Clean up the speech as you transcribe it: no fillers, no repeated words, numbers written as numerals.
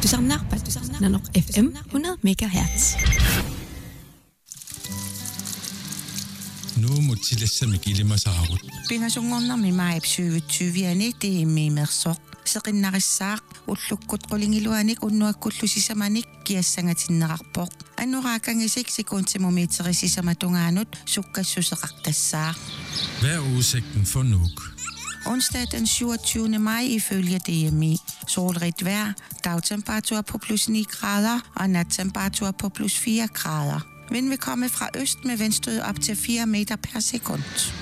samler på Nanok FM 100 MHz. Nu må tillæse mig ilma saarut. Pingasungorna mi maipsyytyviani tiimmiimersoq seqinnarissaaq ullukkut qulingiluanik unnuakkullusisamanik kiassangatinneqarpoq annorakangisik sekuntimumiiterisisamatugaanut sukkassuseqartassaaq. Hvad er udsigten for Nuuk? Onsdag den 27. maj ifølge DMI. Solrigt vejr, dagtemperatur på plus 9 grader og nattemperatur på plus 4 grader. Vind vil komme fra øst med vindstød op til 4 meter per sekund.